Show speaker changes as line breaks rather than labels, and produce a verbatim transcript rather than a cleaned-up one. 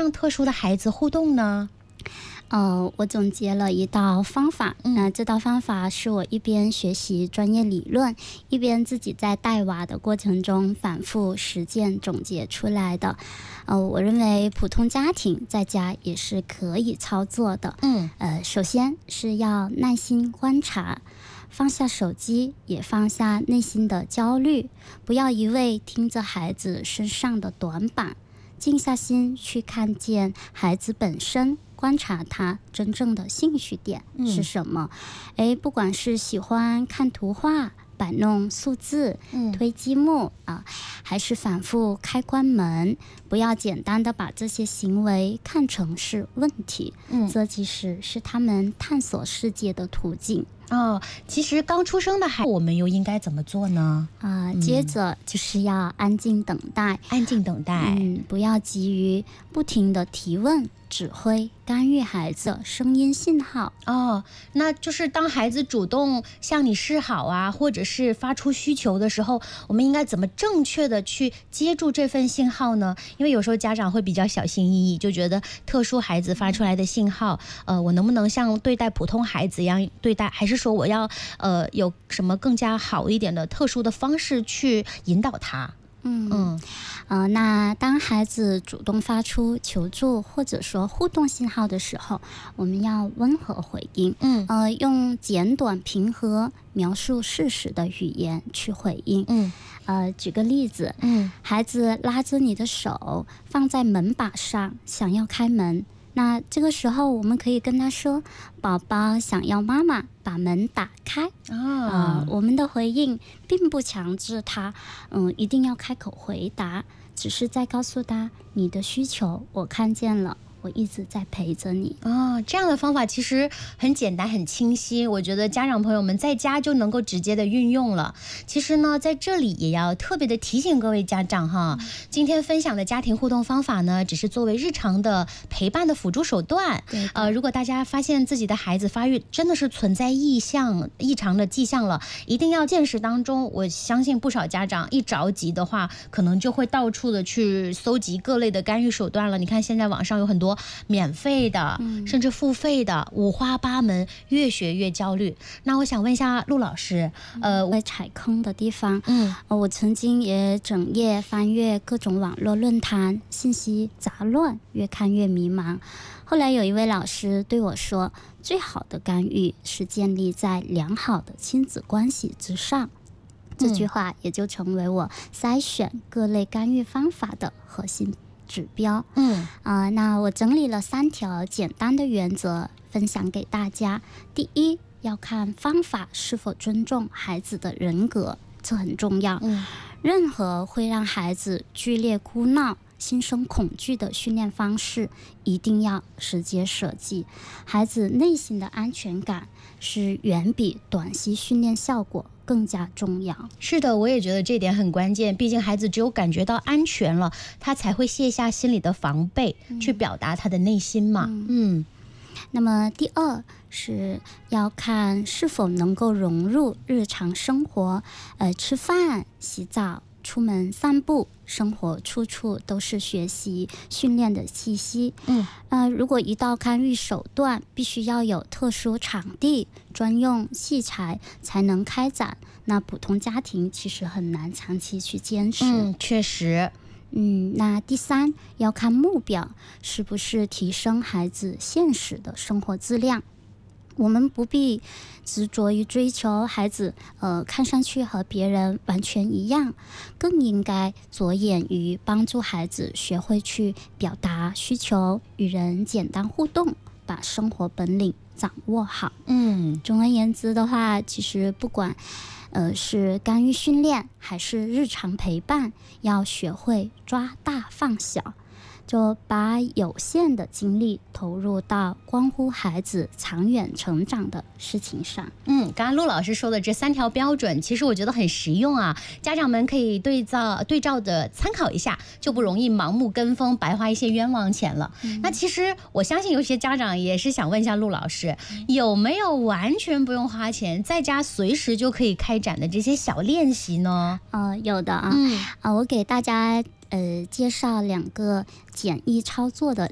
让特殊的孩子互动呢？
呃，我总结了一道方法，那、呃、这道方法是我一边学习专业理论，一边自己在带娃的过程中反复实践总结出来的。呃，我认为普通家庭在家也是可以操作的。
嗯，
呃，首先是要耐心观察，放下手机，也放下内心的焦虑，不要一味听着孩子身上的短板，静下心去看见孩子本身，观察他真正的兴趣点是什么。哎、嗯，不管是喜欢看图画、摆弄数字、嗯、推积木啊，还是反复开关门，不要简单的把这些行为看成是问题，嗯，这其实是他们探索世界的途径。
哦，其实刚出生的孩子，我们又应该怎么做呢？
啊、呃，接着就是要安静等待，
安静等待，
嗯，不要急于不停的提问、指挥、干预孩子的声音信号。
哦，那就是当孩子主动向你示好啊，或者是发出需求的时候，我们应该怎么正确的去接住这份信号呢？因为有时候家长会比较小心翼翼，就觉得特殊孩子发出来的信号，呃，我能不能像对待普通孩子一样对待，还是说我要呃有什么更加好一点的特殊的方式去引导他？
嗯嗯，呃，那当孩子主动发出求助或者说互动信号的时候，我们要温和回应，嗯，呃，用简短平和描述事实的语言去回应，嗯，呃，举个例子，嗯，孩子拉着你的手放在门把上，想要开门。那这个时候我们可以跟他说，宝宝想要妈妈把门打开啊、呃。我们的回应并不强制他嗯、呃、一定要开口回答，只是在告诉他你的需求我看见了，我一直在陪着你。
哦，这样的方法其实很简单很清晰，我觉得家长朋友们在家就能够直接的运用了。其实呢，在这里也要特别的提醒各位家长哈，嗯、今天分享的家庭互动方法呢，只是作为日常的陪伴的辅助手段。呃，如果大家发现自己的孩子发育真的是存在异象、异常的迹象了，一定要见识当中。我相信不少家长一着急的话，可能就会到处的去搜集各类的干预手段了。你看现在网上有很多免费的、嗯、甚至付费的，五花八门，越学越焦虑。那我想问一下陆老师，呃，
在踩坑的地方，嗯、呃，我曾经也整夜翻阅各种网络论坛，信息杂乱，越看越迷茫。后来有一位老师对我说，最好的干预是建立在良好的亲子关系之上。这句话也就成为我筛选各类干预方法的核心指标。嗯啊、呃，那我整理了三条简单的原则分享给大家。第一，要看方法是否尊重孩子的人格，这很重要。嗯，任何会让孩子剧烈哭闹、心生恐惧的训练方式一定要直接舍弃。孩子内心的安全感是远比短期训练效果更加重要。
是的，我也觉得这点很关键，毕竟孩子只有感觉到安全了，他才会卸下心里的防备、嗯、去表达他的内心嘛。嗯，嗯
那么第二是要看是否能够融入日常生活，呃，吃饭、洗澡、出门散步，生活处处都是学习训练的气息。嗯，呃，如果一道干预手段必须要有特殊场地、专用器材才能开展，那普通家庭其实很难长期去坚持。
嗯，确实。
嗯，那第三要看目标是不是提升孩子现实的生活质量。我们不必执着于追求孩子呃看上去和别人完全一样，更应该着眼于帮助孩子学会去表达需求，与人简单互动，把生活本领掌握好。嗯，总而言之的话，其实不管呃是干预训练还是日常陪伴，要学会抓大放小，就把有限的精力投入到关乎孩子长远成长的事情上。
嗯，刚刚陆老师说的这三条标准，其实我觉得很实用啊，家长们可以对照对照的参考一下，就不容易盲目跟风，白花一些冤枉钱了。嗯、那其实我相信有些家长也是想问一下陆老师，嗯、有没有完全不用花钱，在家随时就可以开展的这些小练习呢？
呃，有的啊，嗯、啊，我给大家呃介绍两个简易操作的